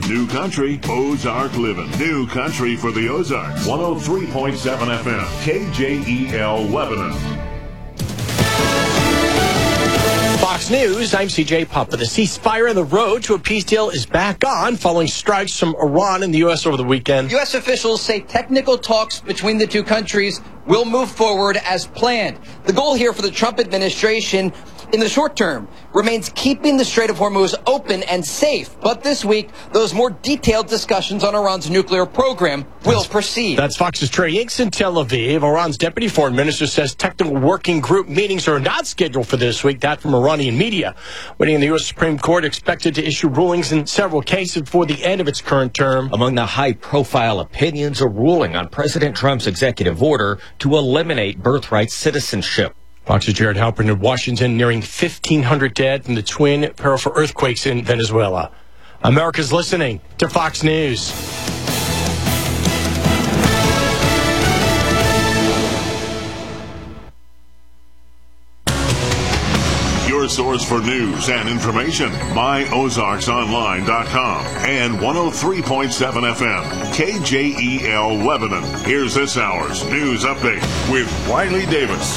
New Country, Ozark Living. New Country for the Ozarks. 103.7 FM, KJEL Lebanon. Fox News, I'm CJ Papa. The ceasefire on the road to a peace deal is back on following strikes from Iran and the U.S. over the weekend. U.S. officials say technical talks between the two countries will move forward as planned. The goal here for the Trump administration in the short term remains keeping the Strait of Hormuz open and safe. But this week, those more detailed discussions on Iran's nuclear program will proceed. That's Fox's Trey Yanks in Tel Aviv. Iran's deputy foreign minister says technical working group meetings are not scheduled for this week. That from Iranian media. Waiting in the U.S. Supreme Court expected to issue rulings in several cases before the end of its current term. Among the high-profile opinions, a ruling on President Trump's executive order to eliminate birthright citizenship. Fox's Jared Halpern in Washington, nearing 1,500 dead from the twin powerful earthquakes in Venezuela. America's listening to Fox News. Your source for news and information. MyOzarksOnline.com and 103.7 FM, KJEL Lebanon. Here's this hour's news update with Riley Davis.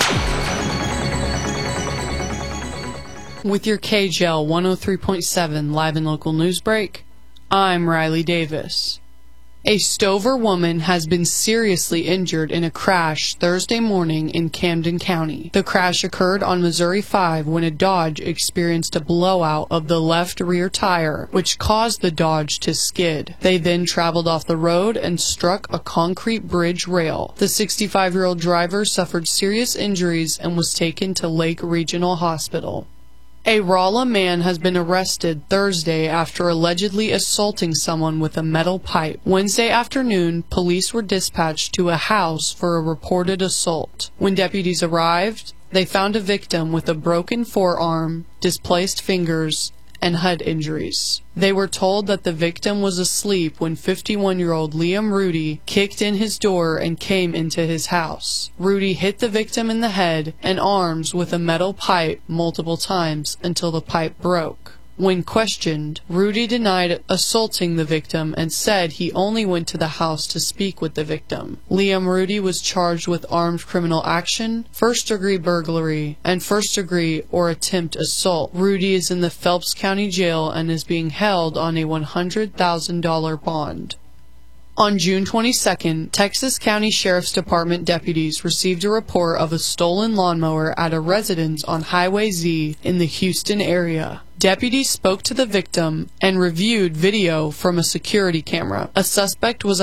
With your KJEL 103.7 live and local news break, I'm Riley Davis. A Stover woman has been seriously injured in a crash Thursday morning in Camden County. The crash occurred on Missouri 5 when a Dodge experienced a blowout of the left rear tire, which caused the Dodge to skid. They then traveled off the road and struck a concrete bridge rail. The 65-year-old driver suffered serious injuries and was taken to Lake Regional Hospital. A Rolla man has been arrested Thursday after allegedly assaulting someone with a metal pipe. Wednesday afternoon, police were dispatched to a house for a reported assault. When deputies arrived, they found a victim with a broken forearm, displaced fingers, and head injuries. They were told that the victim was asleep when 51-year-old Liam Rudy kicked in his door and came into his house. Rudy hit the victim in the head and arms with a metal pipe multiple times until the pipe broke. When questioned, Rudy denied assaulting the victim and said he only went to the house to speak with the victim. Liam Rudy was charged with armed criminal action, first-degree burglary, and first-degree or attempt assault. Rudy is in the Phelps County Jail and is being held on a $100,000 bond. On June 22nd, Texas County Sheriff's Department deputies received a report of a stolen lawnmower at a residence on Highway Z in the Houston area. Deputies spoke to the victim and reviewed video from a security camera. A suspect was